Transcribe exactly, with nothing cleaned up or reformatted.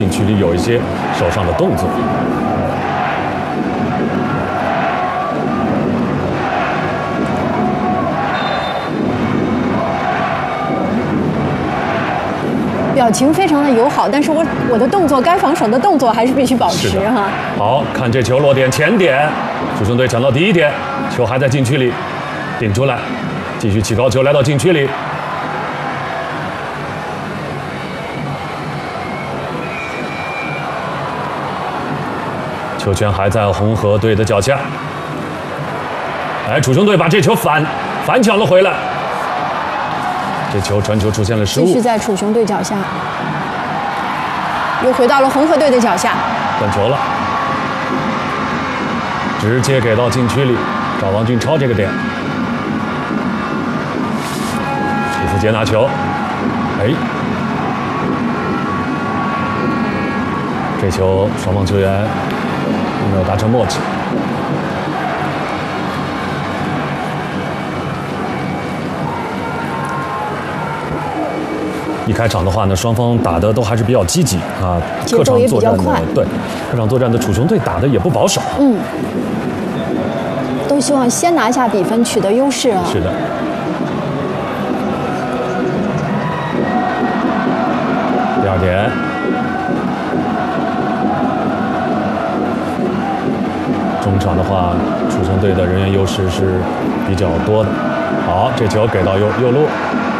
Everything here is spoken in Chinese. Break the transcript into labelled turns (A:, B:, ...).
A: 禁区里有一些手上的动作。
B: 表情非常的友好，但是我我的动作该防守的动作还是必须保持哈。
A: 好看这球落点前点，主胜队抢到第一点，球还在禁区里，顶出来，继续起高球来到禁区里。球权还在红河队的脚下。哎，主胜队把这球反反抢了回来。这球传球出现了失误，
B: 继续在楚雄队脚下，又回到了红河队的脚下，
A: 断球了，直接给到禁区里，找王俊超这个点，李福杰拿球，哎，这球双方球员没有达成默契。一开场的话呢，双方打的都还是比较积极啊，客场作战的对，客场作战的楚雄队打的也不保守，
B: 嗯，都希望先拿下比分，取得优势啊。
A: 是的。第二点，中场的话，楚雄队的人员优势是比较多的。好，这球给到右右路。